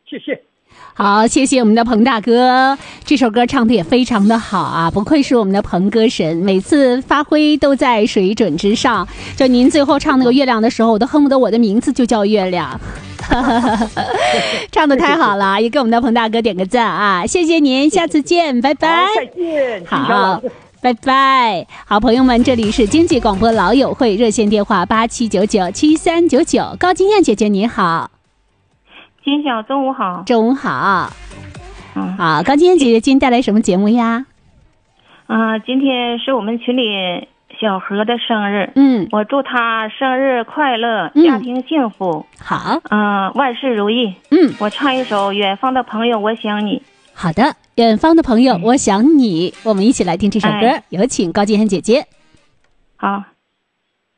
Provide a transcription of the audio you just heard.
谢谢。 好，谢谢我们的彭大哥，这首歌唱得也非常的好啊，不愧是我们的彭歌神，每次发挥都在水准之上。就您最后唱那个月亮的时候，我都恨不得我的名字就叫月亮。唱得太好了，也给我们的彭大哥点个赞啊！谢谢您，下次见，拜拜。 再见， 好，拜拜。好，朋友们，这里是经济广播老友会，热线电话87997399。高金燕姐姐你好。 金晓，中午好。 中午好。好，高金燕姐姐今天带来什么节目呀？ 今天是我们群里小何的生日，我祝他生日快乐，家庭幸福。 好， 万事如意。我唱一首《远方的朋友我想你》。 好的，远方的朋友我想你，我们一起来听这首歌，有请高金燕姐姐。 好。